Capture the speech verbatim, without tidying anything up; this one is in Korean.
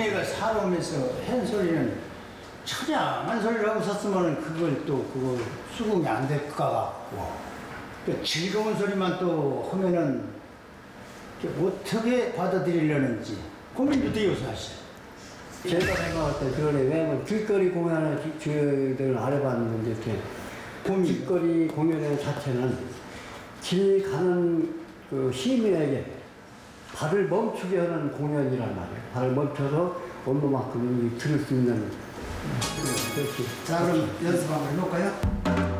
우리네가 살아오면서 한 소리는 처량한 소리를 하고 섰으면 그걸 또 그거 수긍이 안 될 것 같고 또 즐거운 소리만 또 하면은 어떻게 받아들이려는지 고민도 요새 하시죠. 제가 생각할 때 그러네. 왜냐면 길거리 공연을 기- 저희들 안 해봤는데 이렇게 고민. 길거리 공연 자체는 길 가는 그 시민에게 발을 멈추게 하는 공연이란 말이에요. 발을 멈춰서 온도만큼 들을 수 있는 그렇게. 자 그럼 연습 한번 해볼까요?